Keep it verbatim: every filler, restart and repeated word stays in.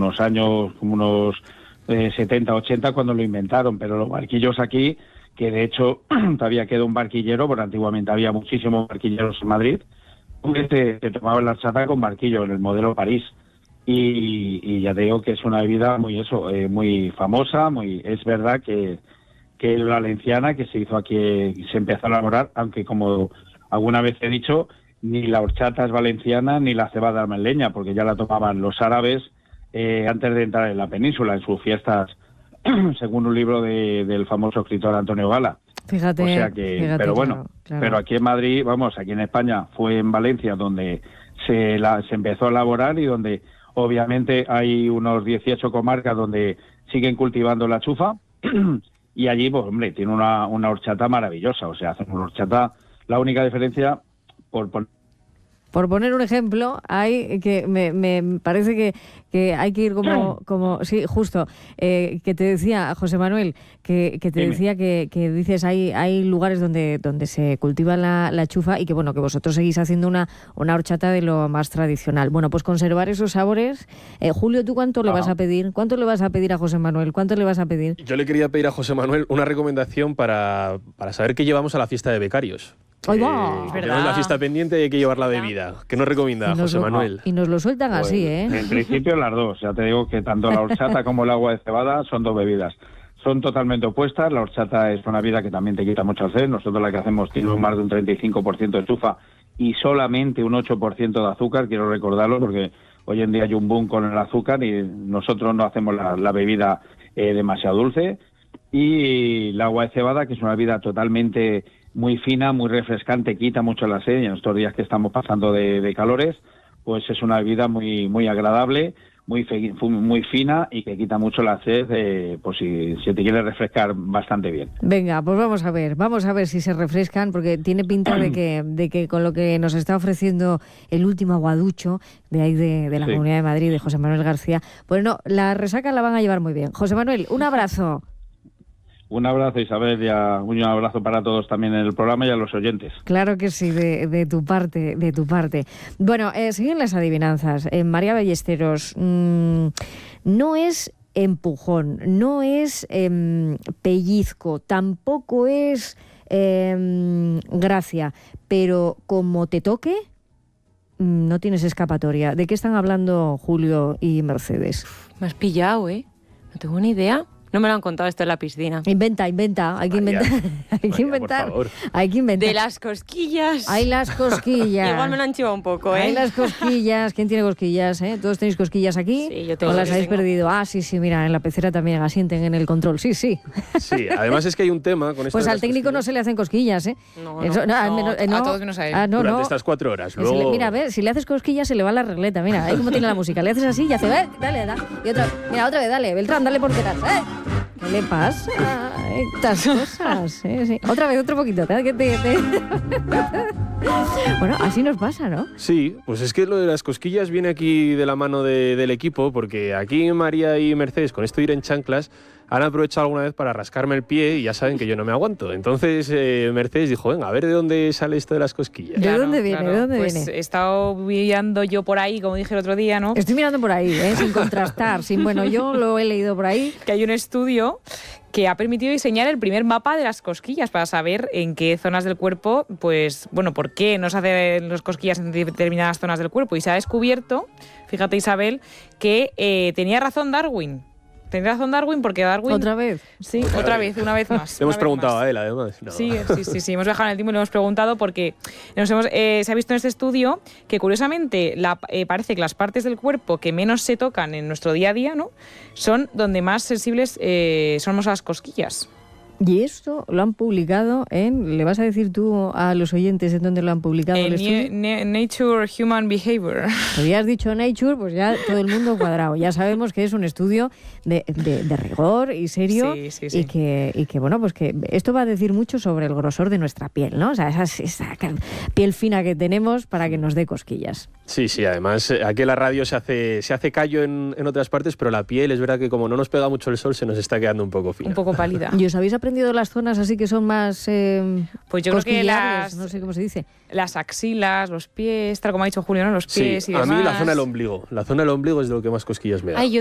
unos años, como unos eh, setenta, ochenta, cuando lo inventaron, pero los barquillos aquí, que de hecho todavía queda un barquillero, porque antiguamente había muchísimos barquilleros en Madrid, pues te, te tomaban la horchata con barquillo, en el modelo París. Y, y ya te digo que es una bebida muy eso, eh, muy famosa, muy es verdad que, que la valenciana, que se hizo aquí, se empezó a elaborar, aunque como alguna vez he dicho, ni la horchata es valenciana ni la cebada madrileña, porque ya la tomaban los árabes eh, antes de entrar en la península, en sus fiestas, según un libro de, del famoso escritor Antonio Gala. Fíjate, o sea que, fíjate, pero bueno, claro, claro. pero aquí en Madrid, vamos, aquí en España, fue en Valencia donde se, la, se empezó a elaborar y donde obviamente hay unos dieciocho comarcas donde siguen cultivando la chufa y allí, pues hombre, tiene una, una horchata maravillosa, o sea, hacen una horchata, la única diferencia, por poner... Por poner un ejemplo, hay que me, me parece que, que hay que ir como, como sí, justo, eh, que te decía José Manuel, que, que te Dime. decía que, que dices hay hay lugares donde donde se cultiva la, la chufa y que bueno que vosotros seguís haciendo una una horchata de lo más tradicional. Bueno, pues conservar esos sabores. Eh, Julio, ¿tú cuánto le vas a pedir? ¿Cuánto le vas a pedir a José Manuel? ¿Cuánto le vas a pedir? Yo le quería pedir a José Manuel una recomendación para, para saber qué llevamos a la fiesta de becarios. ¡Ay, va! Que tenemos la fiesta pendiente y hay que llevar la bebida. ¿Qué nos recomienda José lo, Manuel? Y nos lo sueltan Pues, así, ¿eh? En principio las dos, ya te digo que tanto la horchata como el agua de cebada son dos bebidas. Son totalmente opuestas, la horchata es una bebida que también te quita mucho sed, nosotros la que hacemos tiene más de un treinta y cinco por ciento de chufa y solamente un ocho por ciento de azúcar, quiero recordarlo porque hoy en día hay un boom con el azúcar y nosotros no hacemos la, la bebida eh, demasiado dulce. Y el agua de cebada, que es una bebida totalmente muy fina, muy refrescante, quita mucho la sed, y en estos días que estamos pasando de, de calores, pues es una bebida muy muy agradable, muy fe, muy fina y que quita mucho la sed, eh, pues si, si te quieres refrescar bastante bien. Venga, pues vamos a ver, vamos a ver si se refrescan, porque tiene pinta de que de que con lo que nos está ofreciendo el último aguaducho de ahí de, de la sí. Comunidad de Madrid, de José Manuel García, pues no, la resaca la van a llevar muy bien. José Manuel, un abrazo. Un abrazo, Isabel, y a, un abrazo para todos también en el programa y a los oyentes. Claro que sí, de, de tu parte, de tu parte. Bueno, eh, siguen las adivinanzas. Eh, María Ballesteros, mmm, no es empujón, no es eh, pellizco, tampoco es eh, gracia, pero como te toque, no tienes escapatoria. ¿De qué están hablando Julio y Mercedes? Me has pillado, ¿eh? No tengo ni idea. No me lo han contado esto en la piscina. Inventa, inventa, hay que María, inventar. Hay que María, inventar. por favor. Hay que inventar. De las cosquillas. Hay las cosquillas. Igual me lo han chivado un poco, ¿eh? Hay las cosquillas. ¿Quién tiene cosquillas, eh? ¿Todos tenéis cosquillas aquí? Sí, yo tengo. ¿O las yo habéis tengo. perdido? Ah, sí, sí, mira, en la pecera también asienten en el control. Sí, sí. Sí, además es que hay un tema con esto. Pues de al las técnico cosquillas. no se le hacen cosquillas, ¿eh? No, no, Eso, no, al no, menos- eh, no. a todos menos a él. Ah, no, Durante no. estas cuatro horas. Se le- Luego... mira, a ver, si le haces cosquillas se le va la regleta. Mira, ahí como tiene la música. Le haces así y hace, eh, dale, dale. Y otra, mira, otra vez, dale. Beltrán, dale por detrás. ¿Eh? ¿Qué le pasa? Estas cosas. ¿eh? Sí. Otra vez, otro poquito. ¿eh? Que te- te- Bueno, así nos pasa, ¿no? Sí, pues es que lo de las cosquillas viene aquí de la mano de- del equipo, porque aquí María y Mercedes, con esto de ir en chanclas, han aprovechado alguna vez para rascarme el pie y ya saben que yo no me aguanto. Entonces eh, Mercedes dijo, venga, a ver de dónde sale esto de las cosquillas. ¿De dónde viene? ¿De dónde pues viene? he estado mirando yo por ahí, como dije el otro día, ¿no? Estoy mirando por ahí, ¿eh? Sin contrastar. Sin, bueno, yo lo he leído por ahí. Que hay un estudio que ha permitido diseñar el primer mapa de las cosquillas para saber en qué zonas del cuerpo, pues, bueno, por qué nos hacen las cosquillas en determinadas zonas del cuerpo. Y se ha descubierto, fíjate Isabel, que eh, tenía razón Darwin. Tenía razón Darwin porque Darwin... ¿Otra vez? Sí, otra vez, una vez más. Le hemos una vez preguntado más. a él, además. No. Sí, sí, sí, sí, hemos viajado en el tiempo y le hemos preguntado porque nos hemos, eh, se ha visto en este estudio que curiosamente la, eh, parece que las partes del cuerpo que menos se tocan en nuestro día a día, ¿no?, son donde más sensibles eh, somos a las cosquillas. Y esto lo han publicado en... ¿Le vas a decir tú a los oyentes en dónde lo han publicado el En estudio? Ne- Nature Human Behavior. Pues ya has dicho Nature, pues ya todo el mundo cuadrado. Ya sabemos que es un estudio de, de, de rigor y serio. Sí, sí, sí. Y, que, y que, bueno, pues que esto va a decir mucho sobre el grosor de nuestra piel, ¿no? O sea, esa, esa piel fina que tenemos para que nos dé cosquillas. Sí, sí, además eh, aquí en la radio se hace, se hace callo en, en otras partes, pero la piel es verdad que como no nos pega mucho el sol se nos está quedando un poco fina. Un poco pálida. ¿Y os habéis aprendido las zonas así que son más eh, Pues yo creo que cosquillables? las- No sé cómo se dice. Las axilas, los pies, tal como ha dicho Julio, ¿no? Los Sí, pies y a demás. mí la zona del ombligo. La zona del ombligo es de lo que más cosquillas me da. Ay, yo